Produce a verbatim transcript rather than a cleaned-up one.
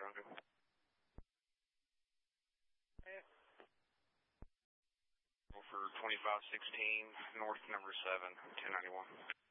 Bronco. Yeah. For twenty-five sixteen, north number seven, ten ninety-one.